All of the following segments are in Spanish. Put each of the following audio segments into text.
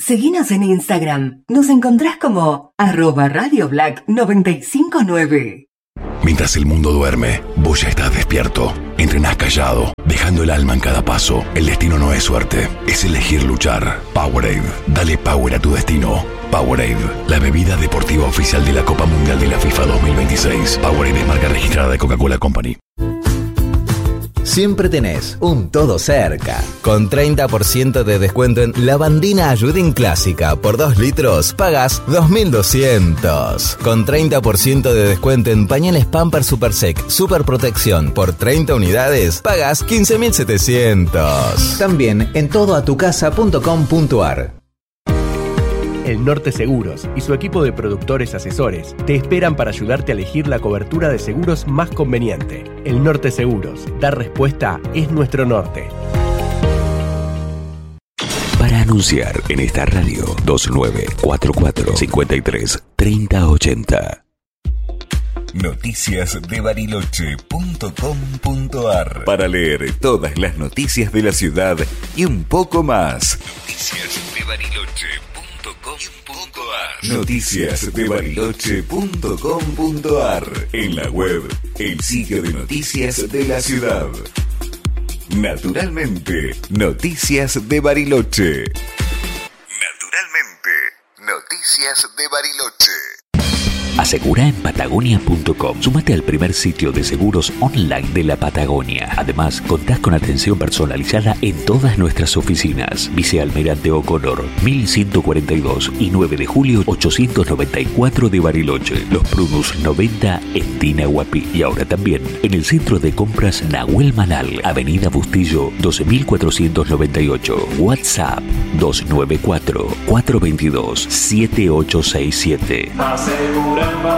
Seguinos en Instagram. Nos encontrás como @RadioBlack959. Mientras el mundo duerme, vos ya estás despierto. Entrenás callado, dejando el alma en cada paso. El destino no es suerte, es elegir luchar. Powerade, dale power a tu destino. Powerade, la bebida deportiva oficial de la Copa Mundial de la FIFA 2026. Powerade es marca registrada de Coca-Cola Company. Siempre tenés un todo cerca. Con 30% de descuento en lavandina Ayudín Clásica por 2 litros, pagas 2.200. Con 30% de descuento en pañales Pampers Super Sec Super Protección por 30 unidades, pagas 15.700. También en todoatucasa.com.ar. El Norte Seguros y su equipo de productores asesores te esperan para ayudarte a elegir la cobertura de seguros más conveniente. El Norte Seguros, dar respuesta es nuestro norte. Para anunciar en esta radio, 2944533080. Noticiasdebariloche.com.ar. Para leer todas las noticias de la ciudad y un poco más. Noticiasdebariloche.com.ar. Noticiasdebariloche.com.ar. En la web, el sitio de noticias de la ciudad. Naturalmente, Noticias de Bariloche. Naturalmente, Noticias de Bariloche. Asegura en Patagonia.com. Sumate al primer sitio de seguros online de la Patagonia. Además, contás con atención personalizada en todas nuestras oficinas. Vice Almirante O'Connor, 1142 y 9 de julio 894 de Bariloche. Los Prunus 90 en Tinahuapi. Y ahora también en el centro de compras Nahuel Manal, Avenida Bustillo 12498. WhatsApp 294-422-7867. Asegura en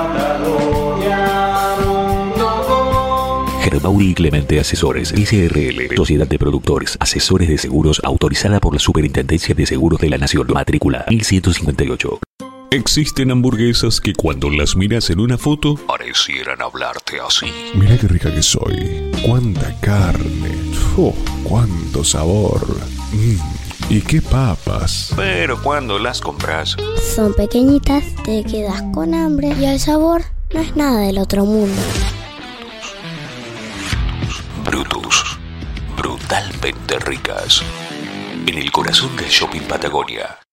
Patagonia.com. Germauri y Clemente Asesores, SRL, Sociedad de Productores, Asesores de Seguros, autorizada por la Superintendencia de Seguros de la Nación, matrícula 1158. Existen hamburguesas que cuando las miras en una foto parecieran hablarte así. Mira qué rica que soy. Cuánta carne. Oh, cuánto sabor. ¿Y qué papas? Pero cuando las compras, son pequeñitas, te quedas con hambre y el sabor no es nada del otro mundo. Brutus, brutalmente ricas. En el corazón del Shopping Patagonia.